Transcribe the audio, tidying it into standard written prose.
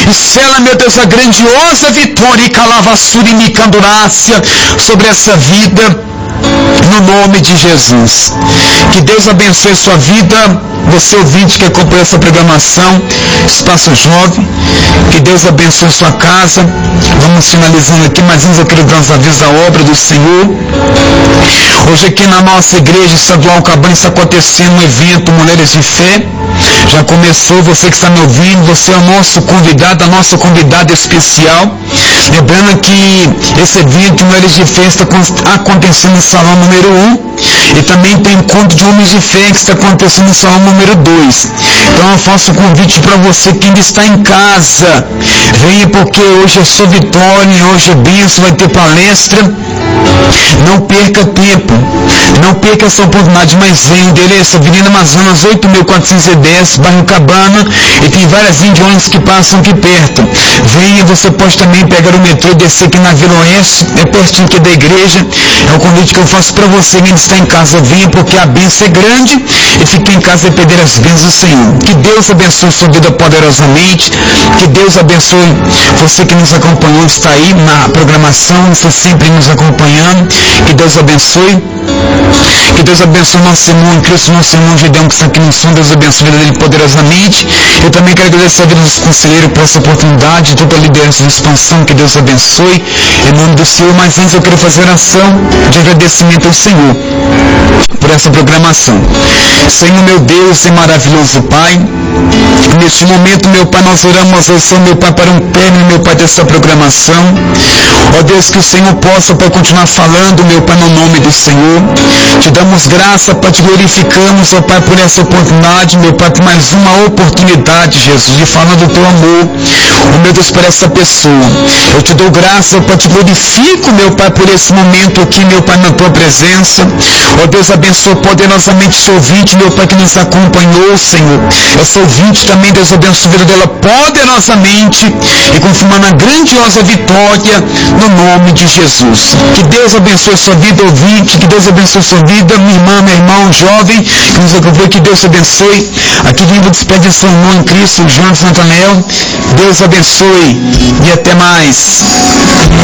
e sela, meu Deus, a grandiosa vitória e calavassura e micandurácia sobre essa vida, no nome de Jesus. Que Deus abençoe sua vida, você ouvinte que acompanha essa programação, Espaço Jovem. Que Deus abençoe sua casa. Vamos finalizando aqui, mas antes eu quero dar uns avisos da obra do Senhor. Hoje aqui na nossa igreja estadual Cabana está acontecendo um evento Mulheres de Fé. Já começou, você que está me ouvindo, você é o nosso convidado, a nossa convidada especial. Lembrando que esse evento Mulheres de Fé está acontecendo no salão número 1. E também tem encontro de homens de fé que está acontecendo no salão número 2. Então eu faço um convite para você que ainda está em casa. Venha, porque hoje é sua vitória, hoje é bênção, vai ter palestra. Não perca tempo, não perca essa oportunidade, mas venha. Endereço: Avenida Amazonas 8.410, bairro Cabana, e tem várias ônibus que passam aqui perto. Venha, você pode também pegar o metrô e descer aqui na Vila Oeste, é pertinho aqui da igreja. É o convite que eu faço para você que ainda está em casa. Venha, porque a bênção é grande, e fique em casa e perder as bênçãos do Senhor. Que Deus abençoe sua vida poderosamente. Que Deus abençoe você que nos acompanhou, está aí na programação, está sempre nos acompanhando. Que Deus abençoe. Que Deus abençoe o nosso irmão em Cristo, nosso irmão Gideão que está aqui no som. Deus abençoe a vida dele poderosamente. Eu também quero agradecer a vida dos conselheiros por essa oportunidade, toda a liderança de expansão. Que Deus abençoe em nome do Senhor. Mas antes eu quero fazer oração de agradecimento ao Senhor por essa programação. Senhor, meu Deus e maravilhoso Pai, neste momento, meu Pai, nós oramos ao Senhor, meu Pai, para um término, meu Pai, dessa programação. Ó Deus, que o Senhor possa, Pai, continuar falando, meu Pai, no nome do Senhor. Te damos graça, Pai, te glorificamos, ó Pai, por essa oportunidade, meu Pai, por mais uma oportunidade, Jesus, de falar do Teu amor, ó meu Deus, por essa pessoa. Eu te dou graça, Pai, te glorifico, meu Pai, por esse momento aqui, meu Pai, na Tua presença. Ó Deus, abençoa poderosamente esse ouvinte, meu Pai, que nos acompanhou, Senhor. Essa ouvinte também, Deus abençoe a vida dela poderosamente e confirmando a grandiosa vitória no nome de Jesus. Que Deus abençoe a sua vida, ouvinte. Que Deus abençoe a sua vida, minha irmã, meu irmão, jovem que nos acompanha. Que Deus abençoe. Aqui vindo despedir seu irmão em Cristo, João de Santanel. Deus abençoe e até mais.